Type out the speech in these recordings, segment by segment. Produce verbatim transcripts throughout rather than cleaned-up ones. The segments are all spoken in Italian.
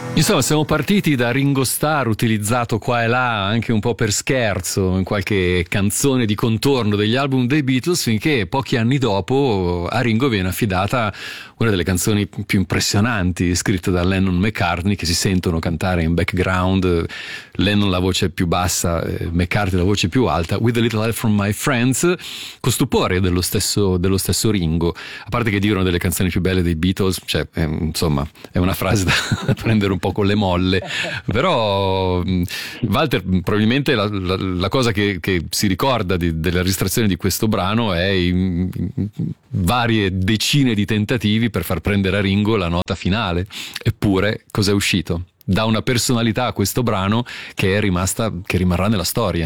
Insomma, siamo partiti da Ringo Starr, utilizzato qua e là anche un po' per scherzo in qualche canzone di contorno degli album dei Beatles, finché pochi anni dopo a Ringo viene affidata una delle canzoni più impressionanti scritte da Lennon McCartney, che si sentono cantare in background, Lennon la voce più bassa, McCartney la voce più alta, With a Little Help from My Friends, con stupore dello stesso, dello stesso Ringo. A parte che dicono delle canzoni più belle dei Beatles, cioè, eh, insomma, è una frase da prendere un po' con le molle, però Walter, probabilmente la, la, la cosa che, che si ricorda di, della registrazione di questo brano è i, varie decine di tentativi per far prendere a Ringo la nota finale, eppure cos'è uscito? Dà una personalità a questo brano che è rimasta, che rimarrà nella storia.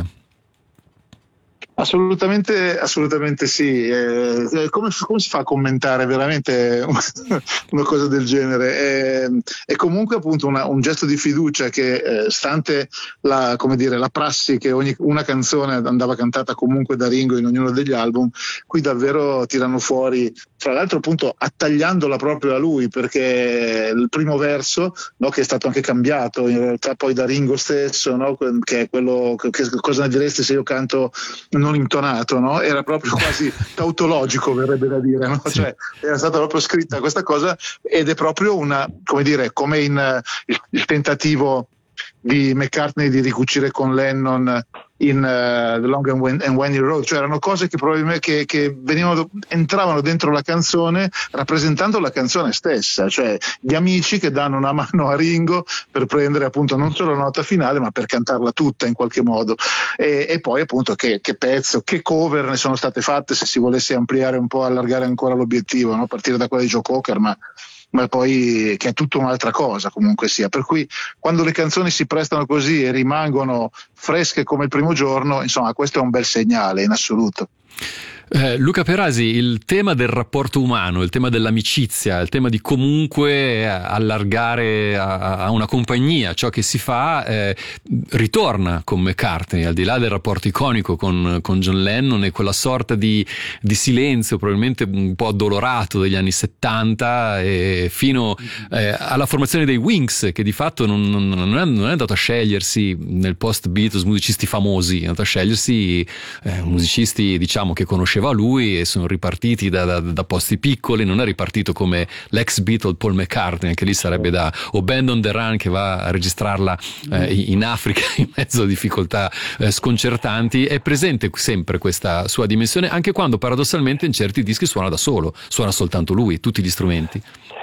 Assolutamente, assolutamente sì. Eh, come, come si fa a commentare veramente una cosa del genere? È, è comunque appunto una, un gesto di fiducia che, eh, stante la, come dire, la prassi che ogni, una canzone andava cantata comunque da Ringo in ognuno degli album, qui davvero tirano fuori, tra l'altro appunto attagliandola proprio a lui, perché il primo verso, no, che è stato anche cambiato in realtà poi da Ringo stesso, no, che è quello che, che cosa ne direste se io canto non intonato, no? Era proprio quasi tautologico, verrebbe da dire, no? Sì. Cioè era stata proprio scritta questa cosa ed è proprio una, come dire, come in uh, il, il tentativo di McCartney di ricucire con Lennon in uh, The Long and, and Winding Road, cioè erano cose che probabilmente che, che venivano, entravano dentro la canzone rappresentando la canzone stessa, cioè gli amici che danno una mano a Ringo per prendere appunto non solo la nota finale ma per cantarla tutta in qualche modo, e, e poi appunto che, che pezzo, che cover ne sono state fatte, se si volesse ampliare un po', allargare ancora l'obiettivo, no? A partire da quella di Joe Cocker, ma ma poi che è tutta un'altra cosa comunque sia, per cui quando le canzoni si prestano così e rimangono fresche come il primo giorno, insomma questo è un bel segnale in assoluto. Eh, Luca Perasi, il tema del rapporto umano, il tema dell'amicizia, il tema di comunque allargare a, a una compagnia ciò che si fa, eh, ritorna con McCartney, al di là del rapporto iconico con, con John Lennon e quella sorta di, di silenzio probabilmente un po' addolorato degli anni settanta, e fino eh, alla formazione dei Wings, che di fatto non, non, non, è, non è andato a scegliersi nel post Beatles musicisti famosi, è andato a scegliersi eh, musicisti diciamo che conoscevano a lui, e sono ripartiti da, da, da posti piccoli. Non è ripartito come l'ex Beatle Paul McCartney, anche lì sarebbe da o Band on the Run che va a registrarla eh, in Africa in mezzo a difficoltà eh, sconcertanti. È presente sempre questa sua dimensione, anche quando paradossalmente in certi dischi suona da solo, suona soltanto lui, tutti gli strumenti.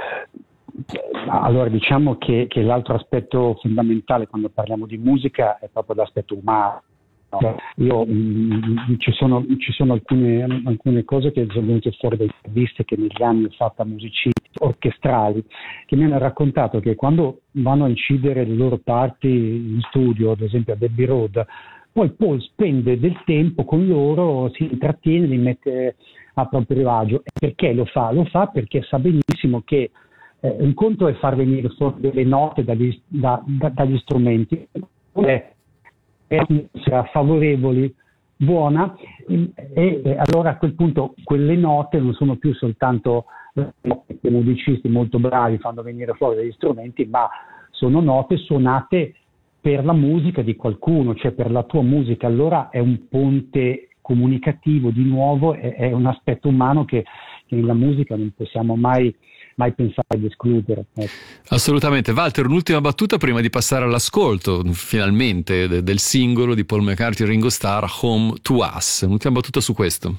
Allora diciamo che, che l'altro aspetto fondamentale quando parliamo di musica è proprio l'aspetto umano. Io mh, ci sono, ci sono alcune, alcune cose che sono venute fuori da interviste che negli anni ho fatto a musicisti orchestrali che mi hanno raccontato che quando vanno a incidere le loro parti in studio, ad esempio a Abbey Road, poi Paul spende del tempo con loro, si intrattiene, li mette a proprio agio. E perché lo fa? Lo fa perché sa benissimo che eh, un conto è far venire fuori delle note dagli, da, da, dagli strumenti, è atmosfera favorevoli, buona, e, e allora a quel punto quelle note non sono più soltanto che musicisti molto bravi fanno venire fuori degli strumenti, ma sono note suonate per la musica di qualcuno, cioè per la tua musica. Allora è un ponte comunicativo, di nuovo è, è un aspetto umano che, che nella musica non possiamo mai mai pensare di escludere. Ecco. Assolutamente. Walter, un'ultima battuta prima di passare all'ascolto finalmente de- del singolo di Paul McCartney e Ringo Starr, Home to Us. Un'ultima battuta su questo.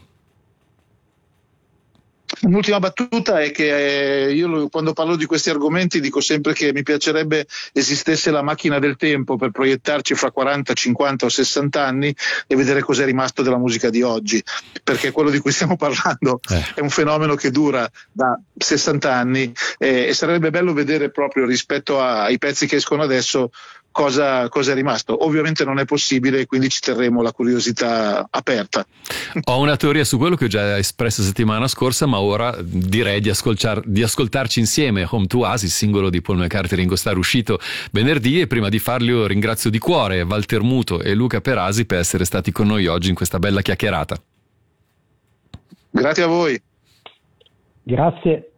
Un'ultima battuta è che eh, io quando parlo di questi argomenti dico sempre che mi piacerebbe esistesse la macchina del tempo per proiettarci fra quaranta, cinquanta o sessanta anni e vedere cos'è rimasto della musica di oggi, perché quello di cui stiamo parlando eh. è un fenomeno che dura da sessanta anni eh, e sarebbe bello vedere proprio rispetto a, ai pezzi che escono adesso Cosa, cosa è rimasto. Ovviamente non è possibile, quindi ci terremo la curiosità aperta. Ho una teoria su quello che ho già espresso settimana scorsa, ma ora direi di, ascoltar, di ascoltarci insieme Home to Us, il singolo di Paul McCartney e Ringo Starr uscito venerdì, e prima di farlo ringrazio di cuore Walter Muto e Luca Perasi per essere stati con noi oggi in questa bella chiacchierata. Grazie a voi. Grazie.